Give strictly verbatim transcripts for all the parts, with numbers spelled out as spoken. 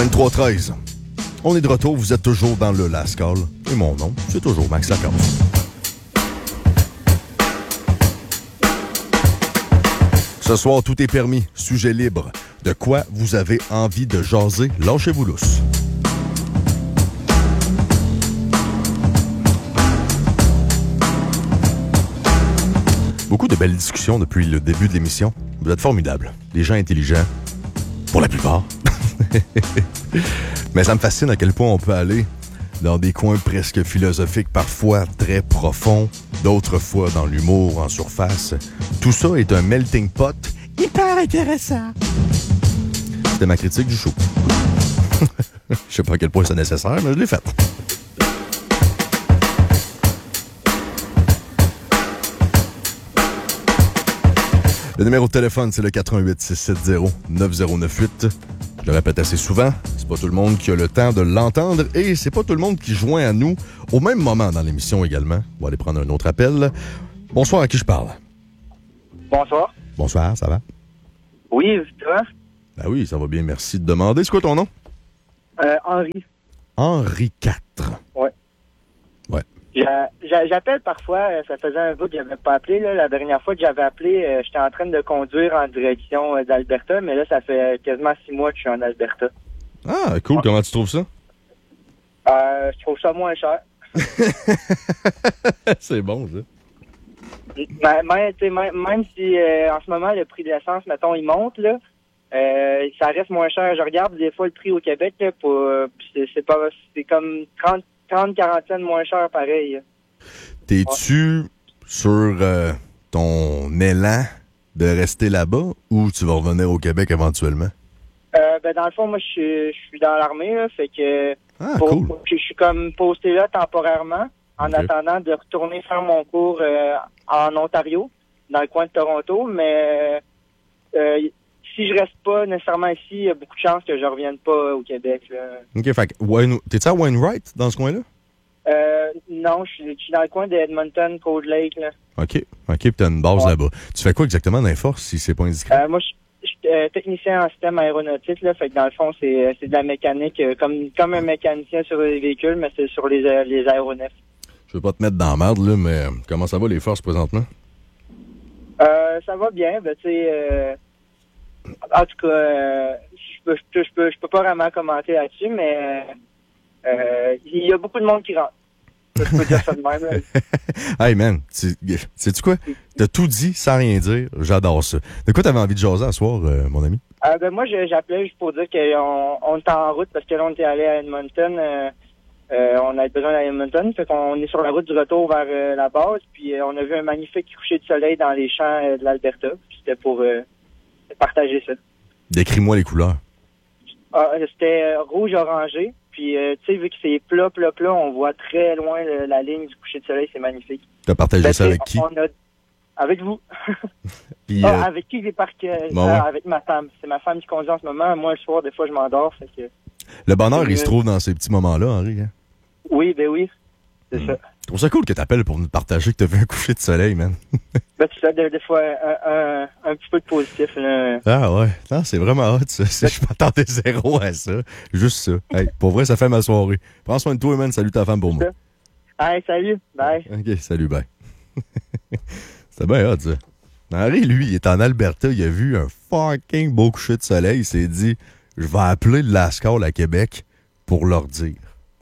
vingt-trois treize. On est de retour, vous êtes toujours dans le Lascaux. Et mon nom, c'est toujours Max Lacasse. Ce soir, tout est permis, sujet libre. De quoi vous avez envie de jaser? Lâchez-vous lousse. Beaucoup de belles discussions depuis le début de l'émission. Vous êtes formidables. Des gens intelligents, pour la plupart. Mais ça me fascine à quel point on peut aller dans des coins presque philosophiques, parfois très profonds, d'autres fois dans l'humour en surface. Tout ça est un melting pot hyper intéressant. C'était ma critique du show. Je sais pas à quel point c'est nécessaire, mais je l'ai faite. Le numéro de téléphone, c'est le quatre un huit, six sept zéro, neuf zéro neuf huit. Je le répète assez souvent, c'est pas tout le monde qui a le temps de l'entendre et c'est pas tout le monde qui joint à nous au même moment dans l'émission également. On va aller prendre un autre appel. Bonsoir, à qui je parle? Bonsoir. Bonsoir, ça va? Oui, toi? Ben oui, ça va bien, merci de demander. C'est quoi ton nom? Euh, Henri. Henri quatre. Ouais. Ouais. J'a, j'a, j'appelle parfois, ça faisait un bout que j'avais pas appelé. Là. La dernière fois que j'avais appelé, euh, j'étais en train de conduire en direction euh, d'Alberta, mais là, ça fait quasiment six mois que je suis en Alberta. Ah, cool. Ouais. Comment tu trouves ça? Euh, je trouve ça moins cher. C'est bon, ça. Mais, même, même, même si euh, en ce moment, le prix de l'essence, mettons, il monte, là, euh, ça reste moins cher. Je regarde des fois le prix au Québec, là, pour, euh, c'est, c'est, pas, c'est comme trente à quarante cents moins cher, pareil. T'es-tu ouais. sur euh, ton élan de rester là-bas ou tu vas revenir au Québec éventuellement? Euh, ben, dans le fond, moi, je suis, je suis dans l'armée, là, fait que ah, pour, cool. je, je suis comme posté là temporairement en okay. attendant de retourner faire mon cours euh, en Ontario, dans le coin de Toronto, mais euh, si je reste pas nécessairement ici, il y a beaucoup de chances que je revienne pas au Québec. Là. OK, fait que Wayne, t'es-tu à Wainwright, dans ce coin-là? Euh, non, je suis, je suis dans le coin de Edmonton, Cold Lake, là. OK, OK, puis t'as une base ouais. là-bas. Tu fais quoi exactement dans les forces, si c'est pas indiscret? Euh, moi, je suis euh, technicien en système aéronautique, là, fait que dans le fond, c'est, c'est de la mécanique, euh, comme, comme un mécanicien sur les véhicules, mais c'est sur les, euh, les aéronefs. Je veux pas te mettre dans la merde, là, mais comment ça va, les forces, présentement? Euh, ça va bien, ben, tu sais... Euh, En tout cas, euh, je peux, je peux, je peux, je peux pas vraiment commenter là-dessus, mais euh, il y a beaucoup de monde qui rentre. Je peux dire ça de même. Là. Hey man, tu, sais-tu quoi? T'as tout dit sans rien dire. J'adore ça. De quoi t'avais envie de jaser à soir, euh, mon ami? Euh, ben moi, je, j'appelais juste pour dire qu'on on était en route parce que là, on était allé à Edmonton. Euh, euh, on avait besoin d'aller à Edmonton. Fait qu'on est sur la route du retour vers euh, la base. Puis euh, on a vu un magnifique coucher de soleil dans les champs euh, de l'Alberta. Puis c'était pour... Euh, partager ça. Décris-moi les couleurs. Ah, c'était euh, rouge-orangé. Puis, euh, tu sais, vu que c'est plat, plat, plat, on voit très loin le, la ligne du coucher de soleil. C'est magnifique. Tu as partagé ben, ça avec qui? On a... Avec vous. Puis, ah, euh... avec qui j'ai parqué? Bon, ouais. Avec ma femme. C'est ma femme qui conduit en ce moment. Moi, le soir, des fois, je m'endors. Fait que... Le bonheur, il se trouve dans ces petits moments-là, Henri. Hein? Oui, ben oui. C'est mmh. ça. Je trouve ça cool que t'appelles pour nous partager que t'as vu un coucher de soleil, man. Ben, tu sais, des, des fois, un, un, un petit peu de positif. Là. Ah ouais. Non, c'est vraiment hot, ça. Ben... Je m'attendais zéro à ça. Juste ça. Hey, pour vrai, ça fait ma soirée. Prends soin de toi, man. Salut ta femme pour moi. Hey, salut. Bye. OK, salut, bye. C'est bien hot, ça. Henri, lui, il est en Alberta. Il a vu un fucking beau coucher de soleil. Il s'est dit, je vais appeler le Lascaux à Québec pour leur dire.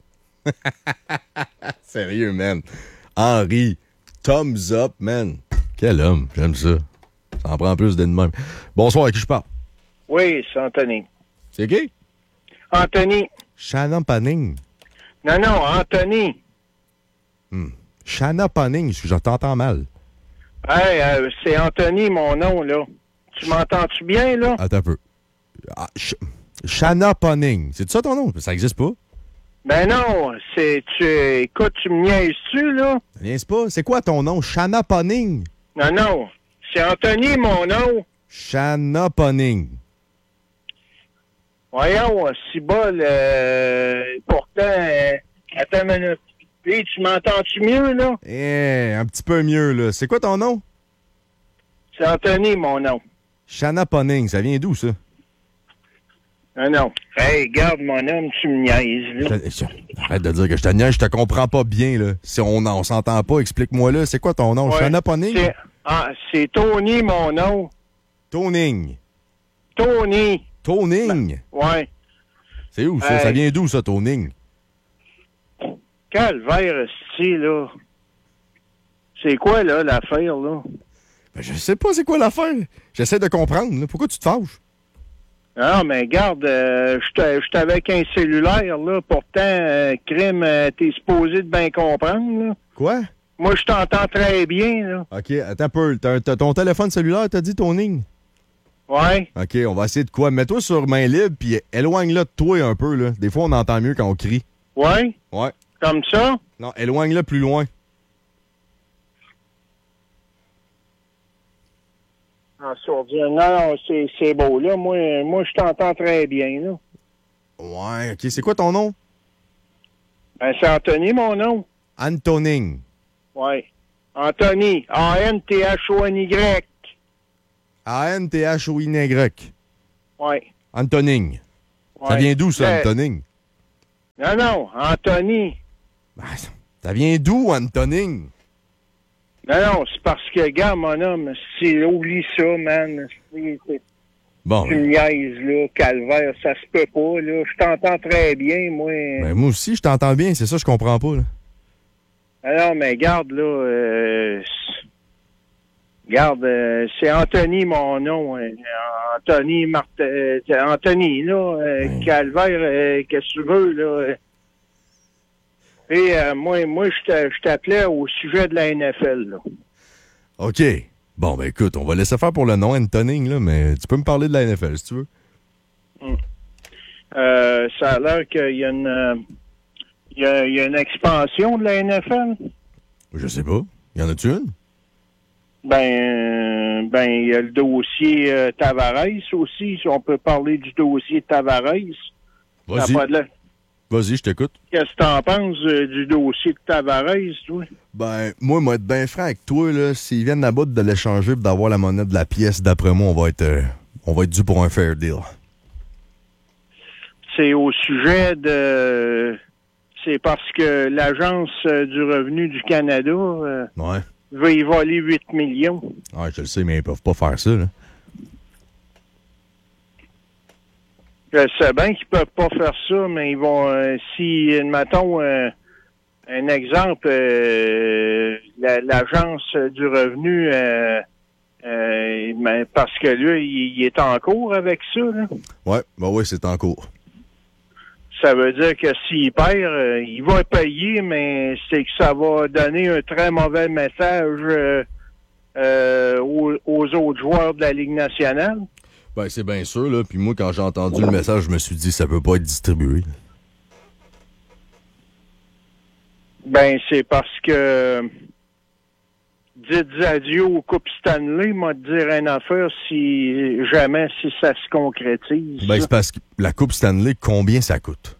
Sérieux, man. Henri, thumbs up, man. Quel homme, j'aime ça. Ça en prend plus d'une même. Bonsoir, à qui je parle? Oui, c'est Anthony. C'est qui? Anthony. Shanna Panning. Non, non, Anthony. Hmm. Shanna Panning, je t'entends mal. Hey, euh, c'est Anthony, mon nom, là. Tu m'entends-tu bien, là? Attends un peu. Ah, Sh- Shanna Panning. C'est ça ton nom? Ça existe pas? Ben non, c'est... tu Écoute, tu me niaises-tu, là? Ça niaise pas. C'est quoi ton nom? Shanna Panning? Non, non. C'est Anthony, mon nom. Shanna Panning. Voyons, si bol, euh, pourtant... Euh, attends une minute. Puis, tu m'entends-tu mieux, là? Eh, yeah, un petit peu mieux, là. C'est quoi ton nom? C'est Anthony, mon nom. Shanna Panning. Ça vient d'où, ça? Ah non. Hey, garde mon homme, tu me niaises, là. Je- je- Arrête de dire que je te niaise, je te comprends pas bien, là. Si on, on s'entend pas, explique-moi là. C'est quoi ton nom? Je suis Ouais, un Aponing? c'est- Ah, c'est Tony, mon nom. Toning. Tony. Toning? Ouais. C'est où ça? Hey. Ça vient d'où, ça, Toning? Calvaire, c'est là. C'est quoi, là, l'affaire, là? Ben, je sais pas c'est quoi l'affaire. J'essaie de comprendre, là. Pourquoi tu te fâches? Non, mais garde, euh, je suis avec un cellulaire, là. Pourtant, euh, crime, euh, t'es supposé de bien comprendre, là. Quoi? Moi, je t'entends très bien, là. OK, attends un peu. T'as, t'as ton téléphone cellulaire, t'as dit, Toning? Ouais. OK, on va essayer de quoi? Mets-toi sur main libre, puis éloigne-le de toi un peu, là. Des fois, on entend mieux quand on crie. Ouais. Ouais. Comme ça? Non, éloigne-le plus loin. En sourdine. Non, non, c'est, c'est beau, là. Moi, moi je t'entends très bien, là. Ouais, OK. C'est quoi ton nom? Ben, c'est Anthony, mon nom. Antoning. Ouais. Anthony. A N T H O N Y. A N T H O N Y. Ouais. Antoning. Ouais. Ça vient d'où, ça, Euh, Antoning? Non, non, Anthony. Ben, ça vient d'où, Antoning? Non, non, c'est parce que, gars, mon homme, c'est, oublie ça, man. C'est, c'est, Bon, tu me niaises, là, calvaire, ça se peut pas, là. Je t'entends très bien, moi. ben, moi aussi, je t'entends bien. C'est ça, je comprends pas, là. Ah non, mais garde, là, euh, c'est- garde, euh, c'est Anthony, mon nom. hein. Anthony Martin, euh, c'est Anthony, là, euh, Ouais. calvaire, euh, qu'est-ce que tu veux, là. Et euh, moi, moi je t'a- je t'appelais au sujet de la N F L, là. OK. Bon, ben écoute, on va laisser faire pour le nom, Antoning, là, mais tu peux me parler de la N F L, si tu veux. Euh, ça a l'air qu'il y a une, euh, il y a, il y a une expansion de la N F L. Je sais pas. Y en a-tu une? Ben, euh, ben, il y a le dossier euh, Tavares aussi. Si on peut parler du dossier Tavares. Ça a Vas-y. pas de l'air. Vas-y, je t'écoute. Qu'est-ce que t'en penses euh, du dossier de Tavares, toi? Ben, moi, moi, être bien franc avec toi, là, s'ils viennent à bout de l'échanger pour d'avoir la monnaie de la pièce, d'après moi, on va être, euh, on va être dû pour un fair deal. C'est au sujet de... C'est parce que l'Agence euh, du revenu du Canada euh, Ouais. veut y voler huit millions. Ouais, je le sais, mais ils peuvent pas faire ça, là. Je sais bien qu'ils peuvent pas faire ça, mais ils vont... euh, si, mettons, euh, un exemple, euh, la- l'Agence du revenu... Euh, euh, mais parce que lui, il, il est en cours avec ça, là. Ouais, ben oui, c'est en cours. Ça veut dire que s'il perd, euh, il va payer, mais c'est que ça va donner un très mauvais message euh, euh, aux, aux autres joueurs de la Ligue nationale. Ben, c'est bien sûr, là. Puis moi, quand j'ai entendu le message, je me suis dit, ça peut pas être distribué. Ben, c'est parce que dites adieu aux Coupes Stanley, m'a te dire une affaire si jamais si ça se concrétise. Ben, c'est parce que la Coupe Stanley, combien ça coûte?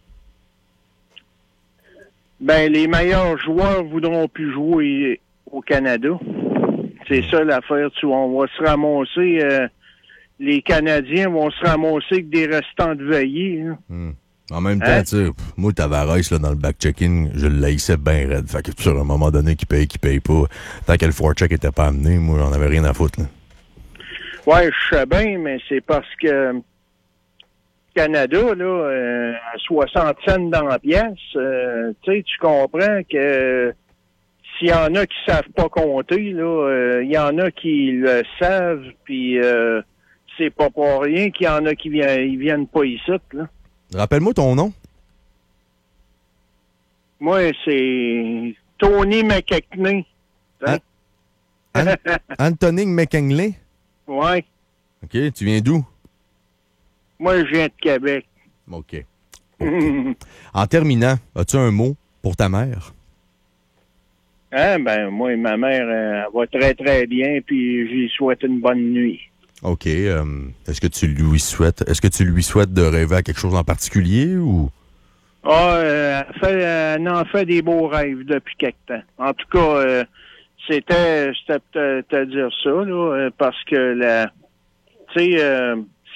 Ben, les meilleurs joueurs voudront plus jouer au Canada. C'est ça l'affaire. Tu vois, on va se ramasser, euh, les Canadiens vont se ramasser avec des restants de veillée. Hein. Hmm. En même temps, Hein? tu sais, pff, moi, Tavares, là, dans le back-checking, je le laissais bien raide. Fait que, sur un moment donné, qu'il paye, qu'il paye pas. Tant que le forecheck était pas amené, moi, j'en avais rien à foutre, là. Ouais, je sais bien, mais c'est parce que Canada, là, euh, à soixante cents dans la pièce, euh, tu sais, tu comprends que s'il y en a qui savent pas compter, là, euh, il y en a qui le savent, puis euh, c'est pas pour rien qu'il y en a qui viennent, ils viennent pas ici, là. Rappelle-moi ton nom. Moi, c'est Tony McKechnie. Hein? An- Anthony McKinley. Ouais. OK, tu viens d'où? Moi, je viens de Québec. OK. OK. En terminant, as-tu un mot pour ta mère? Hein, ben, moi, ma mère, euh, elle va très, très bien, puis j'y souhaite une bonne nuit. OK. euh, est-ce que tu lui souhaites est-ce que tu lui souhaites de rêver à quelque chose en particulier ou? Ah, euh, elle, fait, elle en fait des beaux rêves depuis quelque temps. En tout cas, euh, c'était, c'était te, te dire ça, là, euh, parce que la, tu sais, euh, ce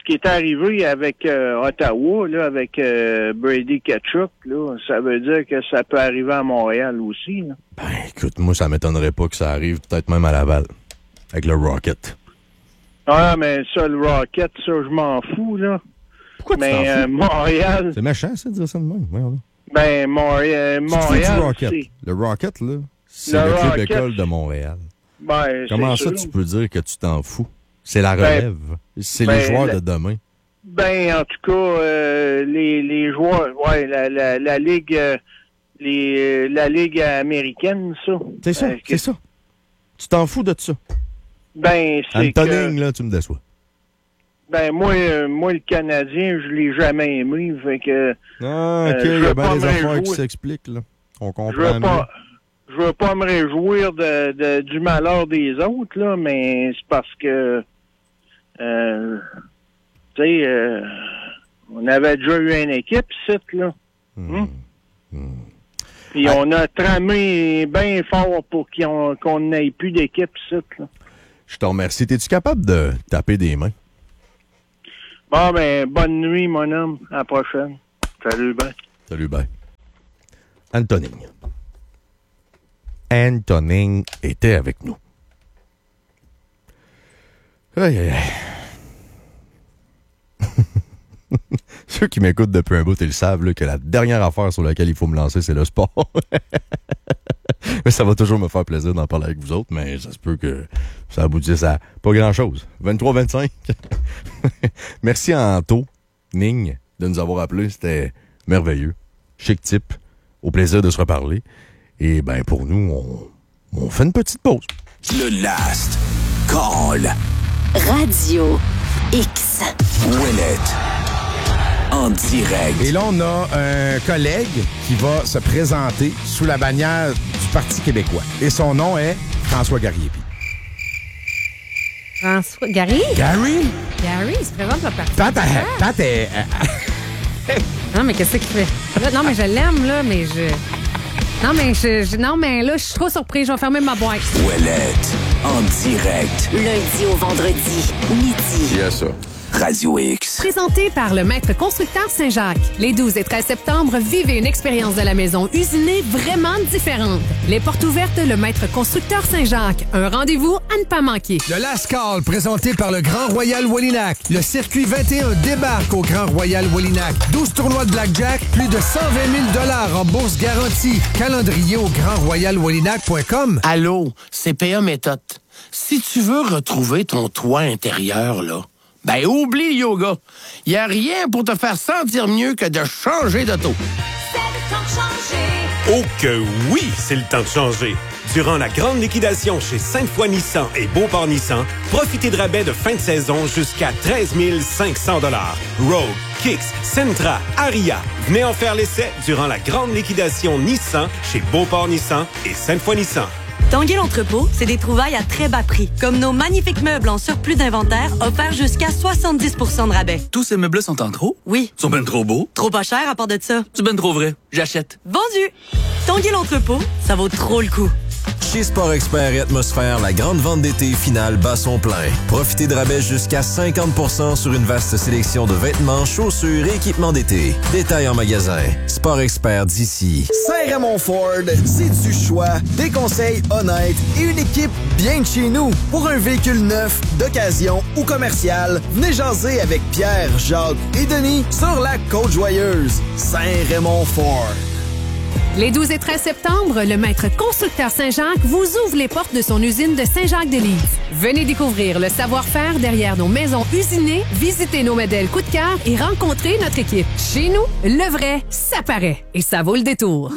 qui est arrivé avec euh, Ottawa, là, avec euh, Brady Tkachuk, là, ça veut dire que ça peut arriver à Montréal aussi. Là. Ben, écoute, moi, ça m'étonnerait pas que ça arrive, peut-être même à Laval, avec le Rocket. Ah, mais ça, le Rocket, ça, je m'en fous, là. Pourquoi tu mais, t'en fous? Euh, Montréal... C'est méchant, ça, de dire ça de même. Ouais, ouais. Ben, Montréal... Tu te fous Montréal du Rocket. c'est... Le Rocket, là, c'est Le le club Rocket, école de Montréal. Ben, Comment c'est ça, sûr. tu peux dire que tu t'en fous? C'est la relève. Ben, c'est ben, les joueurs la... de demain. Ben, en tout cas, euh, les, les joueurs... Ouais, la, la, la Ligue... Euh, les, la Ligue américaine, ça. C'est ça, euh, c'est ça. Tu t'en fous de ça. Ben, c'est Antoning, que... là, tu me déçois. Ben, moi, euh, moi, le Canadien, je l'ai jamais aimé, fait que... Ah, OK, euh, il je y a veux bien pas des me affaires qui réjouir. s'expliquent, là. On Je comprend veux mieux. pas... Je veux pas me réjouir de, de, du malheur des autres, là, mais c'est parce que... Euh, tu sais, euh, on avait déjà eu une équipe, ici, là. Hmm. Hum? Hmm. Puis Ouais. on a tramé bien fort pour qu'on qu'on n'ait plus d'équipe, ici, là. Je te remercie. Es-tu capable de taper des mains? Bon, ben, bonne nuit, mon homme. À la prochaine. Salut, ben. Salut, bye. Antoning. Antoning était avec nous. Aïe, aïe, aïe. Ceux qui m'écoutent depuis un bout, ils le savent là, que la dernière affaire sur laquelle il faut me lancer, c'est le sport. Mais ça va toujours me faire plaisir d'en parler avec vous autres, mais ça se peut que ça aboutisse à pas grand-chose. vingt-trois vingt-cinq. Merci à Anto, Ning, de nous avoir appelés. C'était merveilleux. Chic type. Au plaisir de se reparler. Et ben pour nous, on, on fait une petite pause. Le Last Call. Radio X. Ouellet. En direct. Et là, on a un collègue qui va se présenter sous la bannière du Parti québécois. Et son nom est François Garriépi. François... Gary? Gary? Gary, il se présente le parti. Tant à... Tant à... Non, mais qu'est-ce qu'il fait? Là, non, mais je l'aime, là, mais je... Non, mais je, je... Non, mais là, je suis trop surprise. Je vais fermer ma boîte. Ouellet. En direct. Lundi au vendredi, midi. Il y a ça. Radio X. Présenté par le Maître Constructeur Saint-Jacques. Les douze et treize septembre, vivez une expérience de la maison usinée vraiment différente. Les portes ouvertes, le Maître Constructeur Saint-Jacques. Un rendez-vous à ne pas manquer. Le Last Call, présenté par le Grand Royal Wallinac. Le circuit vingt et un débarque au Grand Royal Wallinac. douze tournois de blackjack, plus de cent vingt mille dollars en bourse garantie. Calendrier au grand royal wallinac point com. Allô, C P A Méthode. Si tu veux retrouver ton toit intérieur, là, ben oublie le yoga. Y a rien pour te faire sentir mieux que de changer d'auto. C'est le temps de changer. Oh que oui, c'est le temps de changer. Durant la grande liquidation chez Sainte-Foy Nissan et Beauport Nissan, profitez de rabais de fin de saison jusqu'à treize mille cinq cents dollars. Rogue, Kicks, Sentra, Aria. Venez en faire l'essai durant la grande liquidation Nissan chez Beauport Nissan et Sainte-Foy Nissan. Tanguay l'entrepôt, c'est des trouvailles à très bas prix, comme nos magnifiques meubles en surplus d'inventaire offerts jusqu'à soixante-dix pour cent de rabais. Tous ces meubles sont en trop? Oui. Ils sont ben trop beaux? Trop pas cher à part de ça. C'est ben trop vrai. J'achète. Vendu! Tanguay l'entrepôt, ça vaut trop le coup. Chez Sport Expert et Atmosphère, la grande vente d'été finale bat son plein. Profitez de rabais jusqu'à cinquante pour cent sur une vaste sélection de vêtements, chaussures et équipements d'été. Détails en magasin. Sport Expert d'ici. Saint-Raymond Ford, c'est du choix, des conseils honnêtes et une équipe bien de chez nous. Pour un véhicule neuf, d'occasion ou commercial, venez jaser avec Pierre, Jacques et Denis sur la Côte-Joyeuse. Saint-Raymond Ford. Les douze et treize septembre, le Maître Constructeur Saint-Jacques vous ouvre les portes de son usine de Saint-Jacques-de-Lys. Venez découvrir le savoir-faire derrière nos maisons usinées, visiter nos modèles coup de cœur et rencontrer notre équipe. Chez nous, le vrai, ça paraît. Et ça vaut le détour.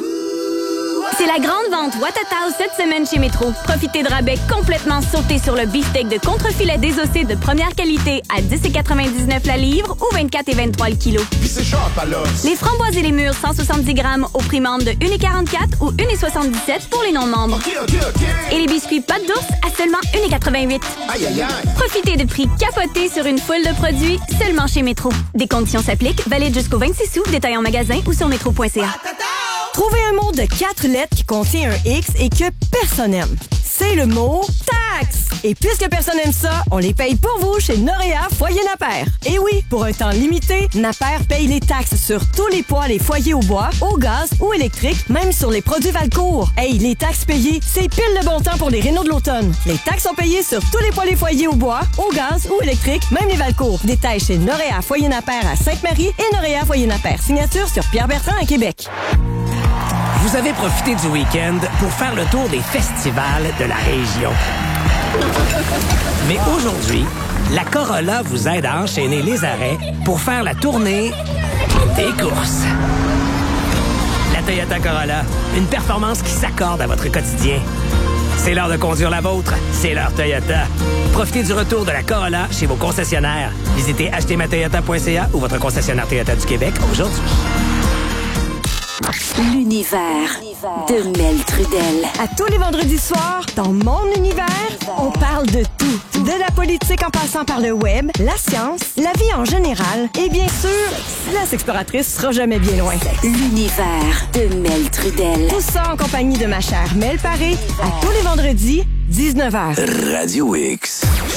C'est la grande vente Watatao cette semaine chez Métro. Profitez de rabais complètement sautés sur le beefsteak de contrefilet désossé de première qualité à dix et quatre-vingt-dix-neuf la livre ou vingt-quatre et vingt-trois le kilo. Puis c'est cher, pas là. Les framboises et les mûres cent soixante-dix grammes au prix membre de un et quarante-quatre ou un et soixante-dix-sept pour les non-membres. OK, OK, OK. Et les biscuits pâte d'ours à seulement un et quatre-vingt-huit. Aïe, aïe, aïe. Profitez de prix capotés sur une foule de produits seulement chez Métro. Des conditions s'appliquent, valide jusqu'au vingt-six août, détail en magasin ou sur métro point c a. Trouvez un mot de quatre lettres qui contient un X et que personne n'aime. C'est le mot taxe. Et puisque personne n'aime ça, on les paye pour vous chez Noréa Foyer Napper. Et oui, pour un temps limité, Napper paye les taxes sur tous les poêles et foyers au bois, au gaz ou électrique, même sur les produits Valcourt. Hey, les taxes payées, c'est pile le bon temps pour les rénaux de l'automne. Les taxes sont payées sur tous les poêles et foyers au bois, au gaz ou électrique, même les Valcourt. Détails chez Noréa Foyer Napper à Sainte-Marie et Noréa Foyer Napper. Signature sur Pierre Bertrand à Québec. Vous avez profité du week-end pour faire le tour des festivals de la région. Mais aujourd'hui, la Corolla vous aide à enchaîner les arrêts pour faire la tournée des courses. La Toyota Corolla, une performance qui s'accorde à votre quotidien. C'est l'heure de conduire la vôtre, c'est l'heure Toyota. Profitez du retour de la Corolla chez vos concessionnaires. Visitez acheter ma toyota point c a ou votre concessionnaire Toyota du Québec aujourd'hui. L'univers de Mel Trudel. À tous les vendredis soirs, dans mon univers, on parle de tout. De la politique en passant par le web, la science, la vie en général et bien sûr, la sexploratrice sera jamais bien loin. L'univers de Mel Trudel. Tout ça en compagnie de ma chère Mel Paré, à tous les vendredis, dix-neuf heures. Radio X.